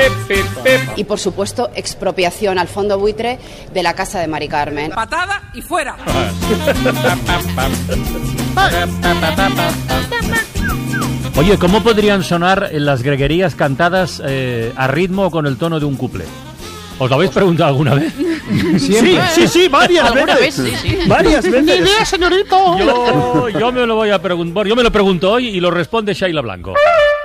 Y por supuesto, expropiación al fondo buitre de la casa de Mari Carmen. Patada y fuera. Oye, ¿cómo podrían sonar las greguerías cantadas a ritmo o con el tono de un cuplé? ¿Os lo habéis preguntado alguna vez? Sí, varias veces. Varias veces. ¡Ni idea, señorito! Yo me lo voy a preguntar. Yo me lo pregunto hoy y lo responde Shaila Blanco.